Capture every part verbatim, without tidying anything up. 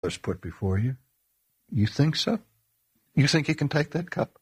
is put before you. You think so? You think you can take that cup?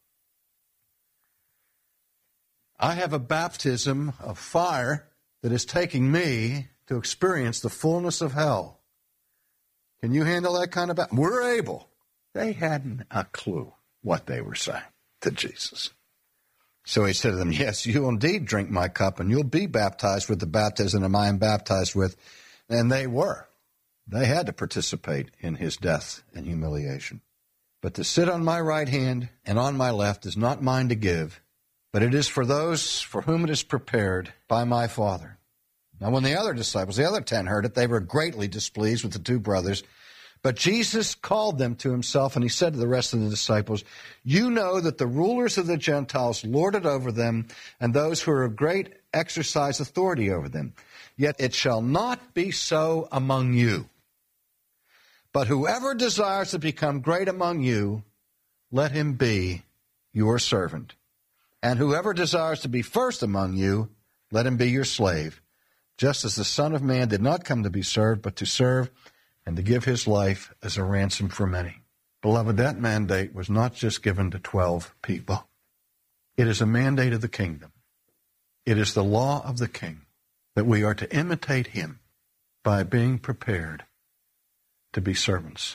I have a baptism of fire that is taking me to experience the fullness of hell. Can you handle that kind of baptism? We're able. They hadn't a clue what they were saying to Jesus. So he said to them, yes, you'll indeed drink my cup, and you'll be baptized with the baptism that I am baptized with. And they were. They had to participate in his death and humiliation. But to sit on my right hand and on my left is not mine to give, but it is for those for whom it is prepared by my Father. Now when the other disciples, the other ten, heard it, they were greatly displeased with the two brothers. But Jesus called them to himself, and he said to the rest of the disciples, you know that the rulers of the Gentiles lord it over them, and those who are of great exercise authority over them. Yet it shall not be so among you. But whoever desires to become great among you, let him be your servant. And whoever desires to be first among you, let him be your slave, just as the Son of Man did not come to be served, but to serve and to give his life as a ransom for many. Beloved, that mandate was not just given to twelve people. It is a mandate of the kingdom. It is the law of the king that we are to imitate him by being prepared to be servants.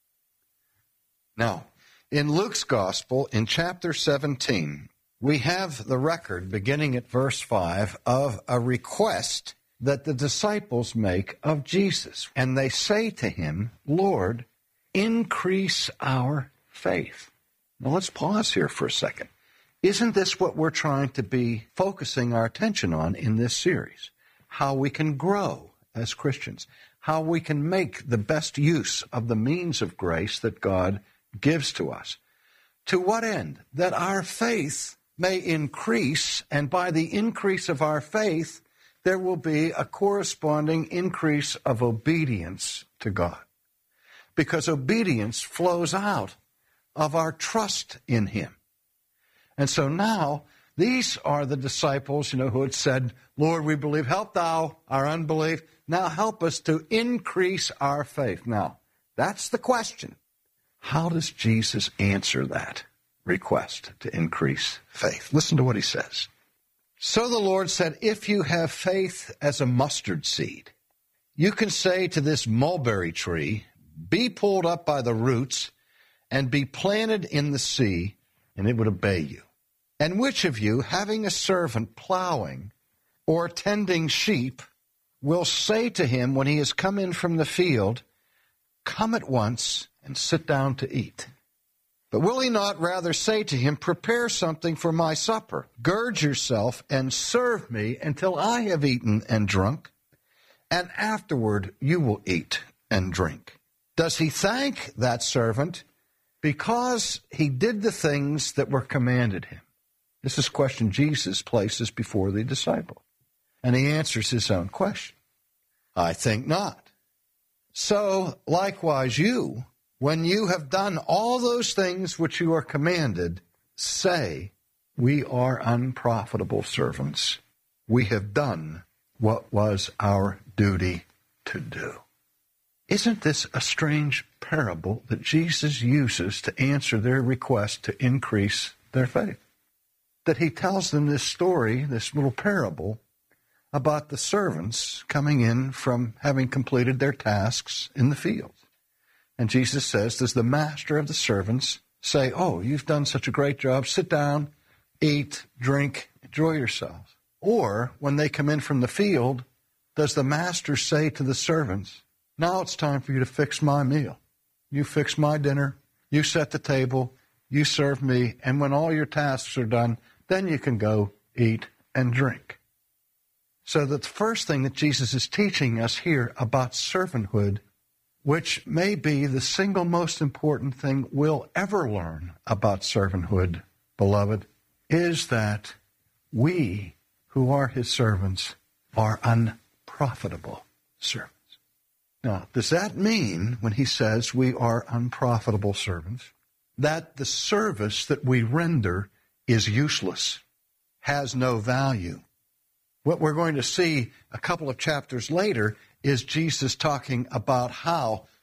Now, in Luke's gospel, in chapter seventeen, we have the record, beginning at verse five, of a request that the disciples make of Jesus. And they say to him, Lord, increase our faith. Now let's pause here for a second. Isn't this what we're trying to be focusing our attention on in this series? How we can grow as Christians, how we can make the best use of the means of grace that God gives to us. To what end? That our faith may increase, and by the increase of our faith, there will be a corresponding increase of obedience to God. Because obedience flows out of our trust in him. And so now, these are the disciples, you know, who had said, Lord, we believe, help thou our unbelief. Now help us to increase our faith. Now, that's the question. How does Jesus answer that request to increase faith? Listen to what he says. So the Lord said, if you have faith as a mustard seed, you can say to this mulberry tree, be pulled up by the roots and be planted in the sea, and it would obey you. And which of you, having a servant plowing or tending sheep, will say to him when he has come in from the field, come at once and sit down to eat? But will he not rather say to him, prepare something for my supper, gird yourself and serve me until I have eaten and drunk, and afterward you will eat and drink? Does he thank that servant because he did the things that were commanded him? This is a question Jesus places before the disciple, and he answers his own question. I think not. So likewise you, when you have done all those things which you are commanded, say, we are unprofitable servants. We have done what was our duty to do. Isn't this a strange parable that Jesus uses to answer their request to increase their faith? That he tells them this story, this little parable, about the servants coming in from having completed their tasks in the field. And Jesus says, does the master of the servants say, oh, you've done such a great job, sit down, eat, drink, enjoy yourselves? Or when they come in from the field, does the master say to the servants, now it's time for you to fix my meal. You fix my dinner, you set the table, you serve me, and when all your tasks are done, then you can go eat and drink. So that the first thing that Jesus is teaching us here about servanthood, which may be the single most important thing we'll ever learn about servanthood, beloved, is that we who are his servants are unprofitable servants. Now, does that mean, when he says we are unprofitable servants, that the service that we render is useless, has no value? What we're going to see a couple of chapters later is Jesus talking about how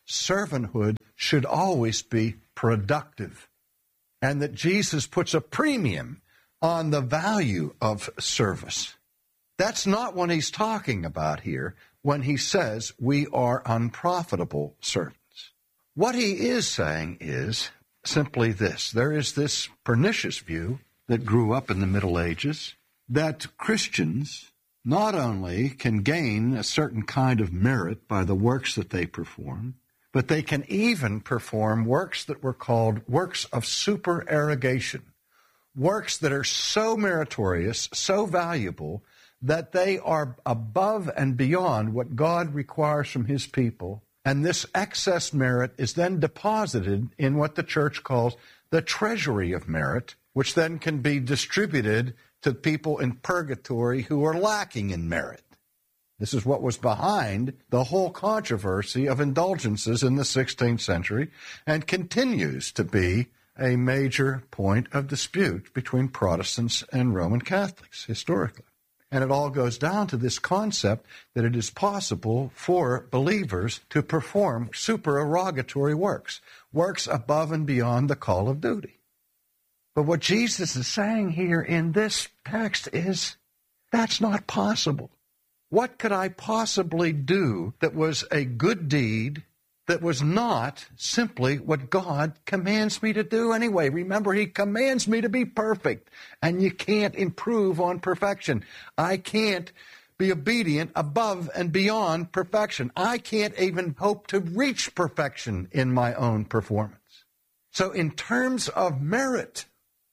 servanthood should always be productive, and that Jesus puts a premium on the value of service. That's not what he's talking about here when he says we are unprofitable servants. What he is saying is simply this. There is this pernicious view that grew up in the Middle Ages that Christians not only can gain a certain kind of merit by the works that they perform, but they can even perform works that were called works of supererogation, works that are so meritorious, so valuable, that they are above and beyond what God requires from his people. And this excess merit is then deposited in what the church calls the treasury of merit, which then can be distributed to people in purgatory who are lacking in merit. This is what was behind the whole controversy of indulgences in the sixteenth century and continues to be a major point of dispute between Protestants and Roman Catholics historically. And it all goes down to this concept that it is possible for believers to perform supererogatory works, works above and beyond the call of duty. But what Jesus is saying here in this text is that's not possible. What could I possibly do that was a good deed that was not simply what God commands me to do anyway? Remember, he commands me to be perfect, and you can't improve on perfection. I can't be obedient above and beyond perfection. I can't even hope to reach perfection in my own performance. So in terms of merit,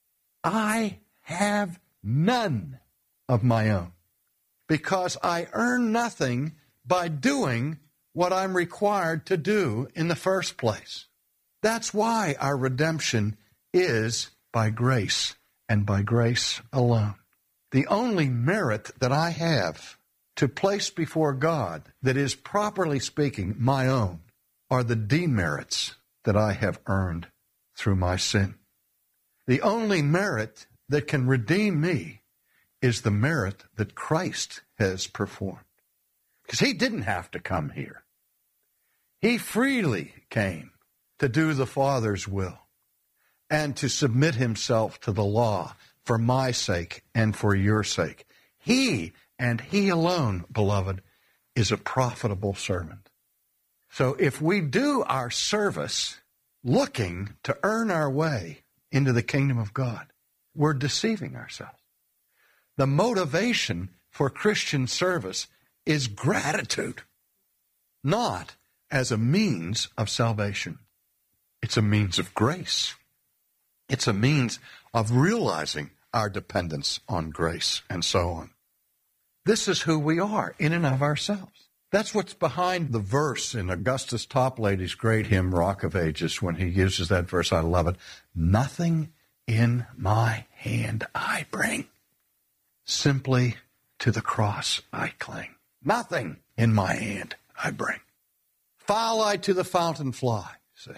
I have none of my own, because I earn nothing by doing what I'm required to do in the first place. That's why our redemption is by grace and by grace alone. The only merit that I have to place before God that is, properly speaking, my own are the demerits that I have earned through my sin. The only merit that can redeem me is the merit that Christ has performed. Because he didn't have to come here. He freely came to do the Father's will and to submit himself to the law for my sake and for your sake. He, and he alone, beloved, is a profitable servant. So if we do our service looking to earn our way into the kingdom of God, we're deceiving ourselves. The motivation for Christian service is gratitude, not as a means of salvation. It's a means of grace. It's a means of realizing our dependence on grace and so on. This is who we are in and of ourselves. That's what's behind the verse in Augustus Toplady's great hymn, Rock of Ages, when he uses that verse. I love it. Nothing in my hand I bring, simply to the cross I cling. Nothing in my hand I bring. Foul I to the fountain fly, see.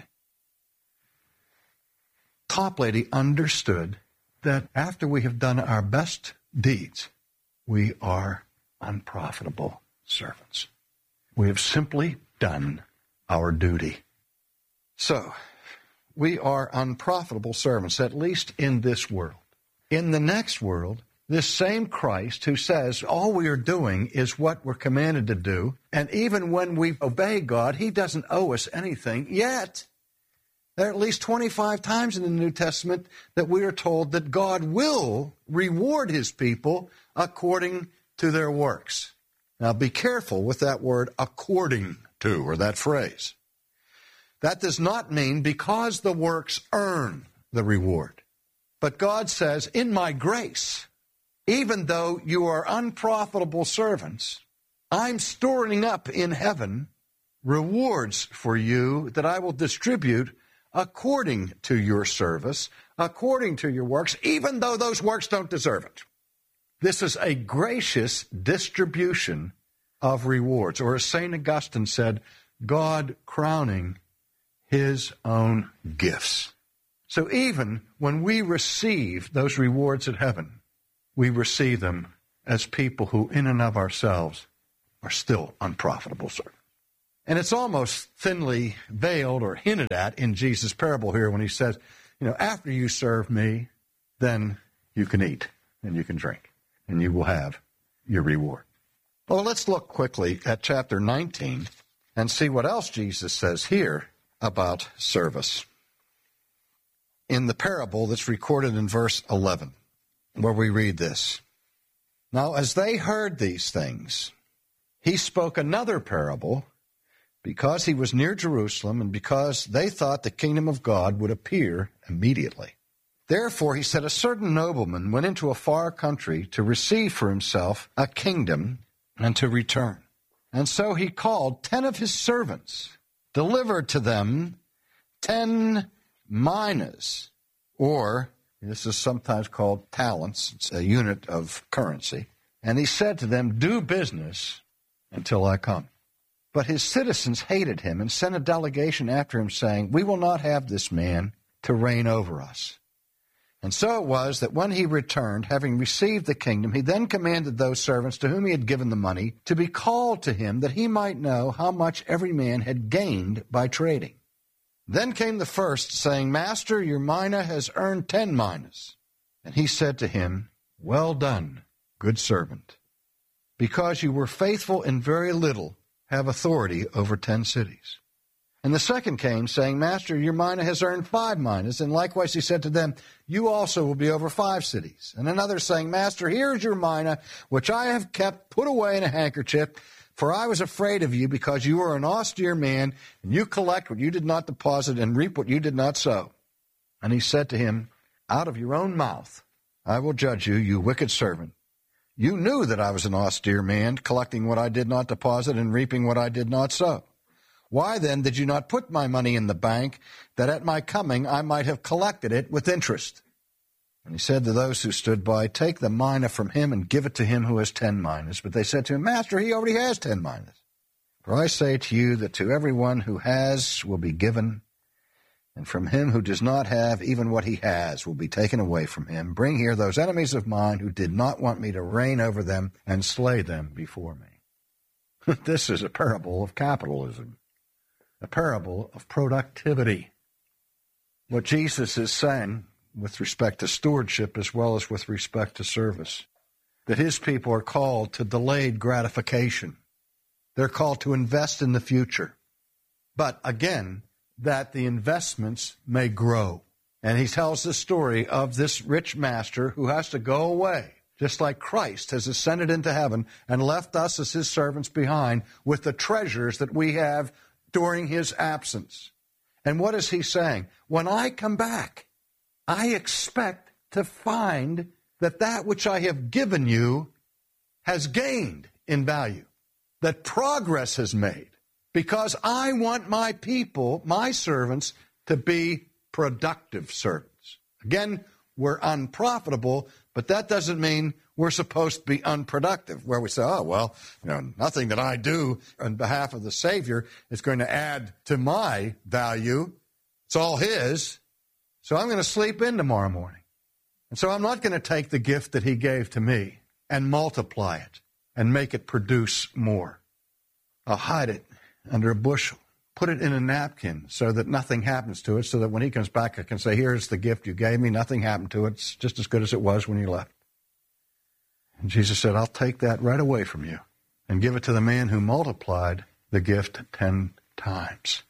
Toplady understood that after we have done our best deeds, we are unprofitable servants. We have simply done our duty. So, we are unprofitable servants, at least in this world. In the next world, this same Christ who says all we are doing is what we're commanded to do, and even when we obey God, he doesn't owe us anything, yet there are at least twenty-five times in the New Testament that we are told that God will reward his people according to their works. Now be careful with that word according to, or that phrase. That does not mean because the works earn the reward. But God says, in my grace, even though you are unprofitable servants, I'm storing up in heaven rewards for you that I will distribute according to your service, according to your works, even though those works don't deserve it. This is a gracious distribution of rewards, or as Saint Augustine said, God crowning his own gifts. So even when we receive those rewards at heaven, we receive them as people who in and of ourselves are still unprofitable servants. And it's almost thinly veiled or hinted at in Jesus' parable here when he says, you know, after you serve me, then you can eat and you can drink and you will have your reward. Well, let's look quickly at chapter nineteen and see what else Jesus says here about service. In the parable that's recorded in verse eleven, where we read this, "Now as they heard these things, he spoke another parable, because he was near Jerusalem and because they thought the kingdom of God would appear immediately. Therefore, he said, a certain nobleman went into a far country to receive for himself a kingdom and to return. And so he called ten of his servants, delivered to them ten minas, or this is sometimes called talents. It's a unit of currency. And he said to them, do business until I come. But his citizens hated him and sent a delegation after him, saying, we will not have this man to reign over us. And so it was that when he returned, having received the kingdom, he then commanded those servants to whom he had given the money to be called to him, that he might know how much every man had gained by trading. Then came the first, saying, Master, your mina has earned ten minas. And he said to him, well done, good servant. Because you were faithful in very little, have authority over ten cities. And the second came, saying, Master, your mina has earned five minas. And likewise he said to them, you also will be over five cities. And another saying, Master, here is your mina, which I have kept put away in a handkerchief, for I was afraid of you, because you are an austere man, and you collect what you did not deposit and reap what you did not sow. And he said to him, out of your own mouth I will judge you, you wicked servant. You knew that I was an austere man, collecting what I did not deposit and reaping what I did not sow. Why then did you not put my money in the bank, that at my coming I might have collected it with interest? And he said to those who stood by, take the mina from him and give it to him who has ten minas. But they said to him, Master, he already has ten minas. For I say to you that to everyone who has will be given, and from him who does not have, even what he has will be taken away from him. Bring here those enemies of mine who did not want me to reign over them, and slay them before me. This is a parable of capitalism. A parable of productivity. What Jesus is saying with respect to stewardship as well as with respect to service, that his people are called to delayed gratification. They're called to invest in the future. But again, that the investments may grow. And he tells the story of this rich master who has to go away, just like Christ has ascended into heaven and left us as his servants behind with the treasures that we have during his absence. And what is he saying? When I come back, I expect to find that that which I have given you has gained in value, that progress has made, because I want my people, my servants, to be productive servants. Again, we're unprofitable, but that doesn't mean we're supposed to be unproductive, where we say, oh, well, you know, nothing that I do on behalf of the Savior is going to add to my value. It's all his. So I'm going to sleep in tomorrow morning. And so I'm not going to take the gift that he gave to me and multiply it and make it produce more. I'll hide it under a bushel, put it in a napkin so that nothing happens to it, so that when he comes back I can say, here's the gift you gave me, nothing happened to it, it's just as good as it was when you left. And Jesus said, I'll take that right away from you and give it to the man who multiplied the gift ten times,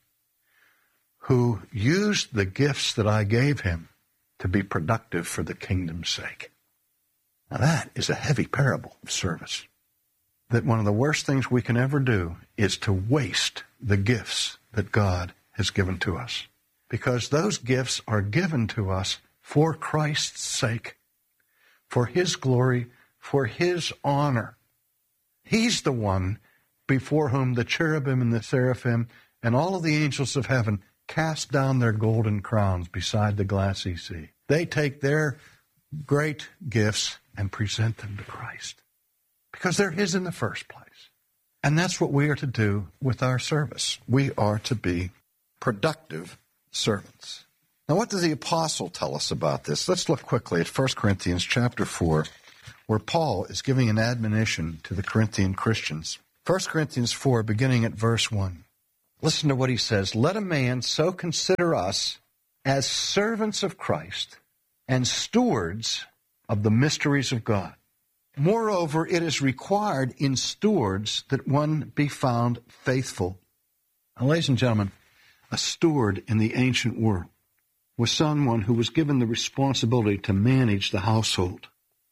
who used the gifts that I gave him to be productive for the kingdom's sake. Now that is a heavy parable of service. That one of the worst things we can ever do is to waste the gifts that God has given to us. Because those gifts are given to us for Christ's sake, for his glory, for his honor. He's the one before whom the cherubim and the seraphim and all of the angels of heaven cast down their golden crowns beside the glassy sea. They take their great gifts and present them to Christ, because they're his in the first place. And that's what we are to do with our service. We are to be productive servants. Now, what does the apostle tell us about this? Let's look quickly at First Corinthians chapter four, where Paul is giving an admonition to the Corinthian Christians. First Corinthians four, beginning at verse one. Listen to what he says. Let a man so consider us as servants of Christ and stewards of the mysteries of God. Moreover, it is required in stewards that one be found faithful. Now, ladies and gentlemen, a steward in the ancient world was someone who was given the responsibility to manage the household.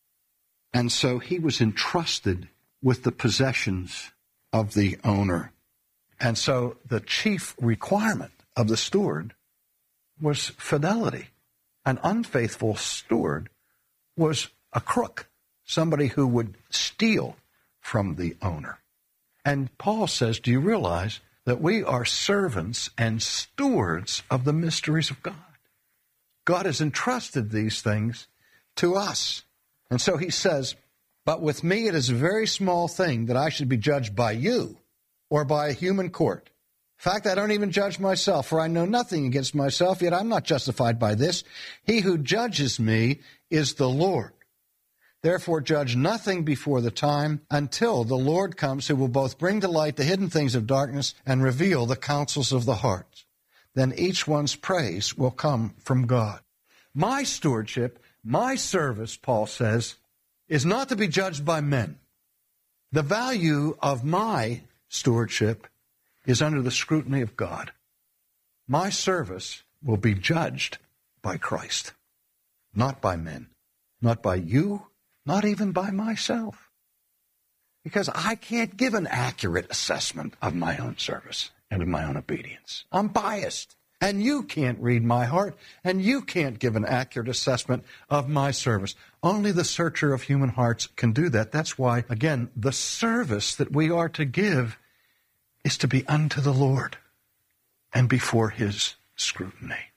And so he was entrusted with the possessions of the owner. And so the chief requirement of the steward was fidelity. An unfaithful steward was a crook, somebody who would steal from the owner. And Paul says, do you realize that we are servants and stewards of the mysteries of God? God has entrusted these things to us. And so he says, but with me it is a very small thing that I should be judged by you or by a human court. In fact, I don't even judge myself, for I know nothing against myself, yet I'm not justified by this. He who judges me is the Lord. Therefore, judge nothing before the time until the Lord comes, who will both bring to light the hidden things of darkness and reveal the counsels of the heart. Then each one's praise will come from God. My stewardship, my service, Paul says, is not to be judged by men. The value of my stewardship is under the scrutiny of God. My service will be judged by Christ, not by men, not by you, not even by myself. Because I can't give an accurate assessment of my own service and of my own obedience. I'm biased. And you can't read my heart, and you can't give an accurate assessment of my service. Only the searcher of human hearts can do that. That's why, again, the service that we are to give is to be unto the Lord and before his scrutiny.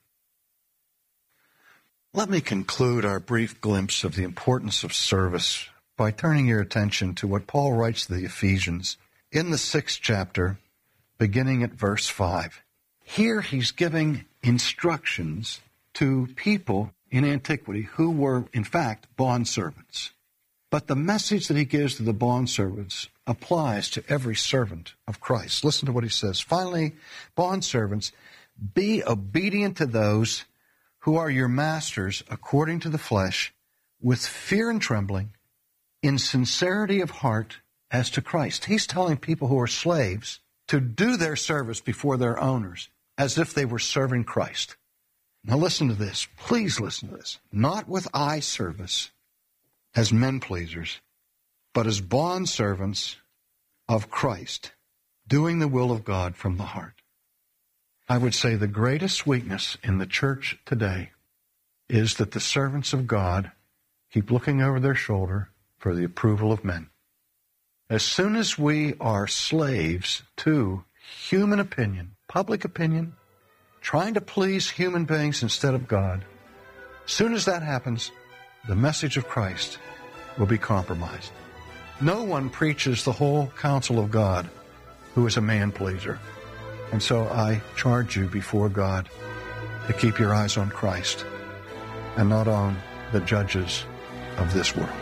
Let me conclude our brief glimpse of the importance of service by turning your attention to what Paul writes to the Ephesians in the sixth chapter, beginning at verse five. Here he's giving instructions to people in antiquity who were, in fact, bondservants. But the message that he gives to the bondservants applies to every servant of Christ. Listen to what he says. Finally, bondservants, be obedient to those who are your masters according to the flesh, with fear and trembling, in sincerity of heart as to Christ. He's telling people who are slaves to do their service before their owners as if they were serving Christ. Now listen to this. Please listen to this. Not with eye service as men pleasers, but as bondservants of Christ, doing the will of God from the heart. I would say the greatest weakness in the church today is that the servants of God keep looking over their shoulder for the approval of men. As soon as we are slaves to human opinion, public opinion, trying to please human beings instead of God, as soon as that happens, the message of Christ will be compromised. No one preaches the whole counsel of God who is a man-pleaser. And so I charge you before God to keep your eyes on Christ and not on the judges of this world.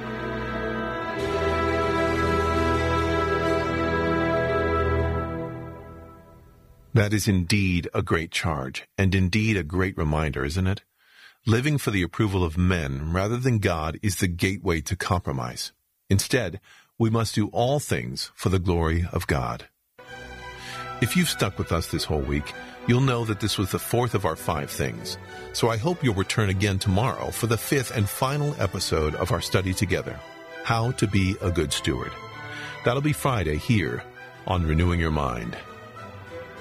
That is indeed a great charge, and indeed a great reminder, isn't it? Living for the approval of men rather than God is the gateway to compromise. Instead, we must do all things for the glory of God. If you've stuck with us this whole week, you'll know that this was the fourth of our five things. So I hope you'll return again tomorrow for the fifth and final episode of our study together, How to Be a Good Steward. That'll be Friday here on Renewing Your Mind.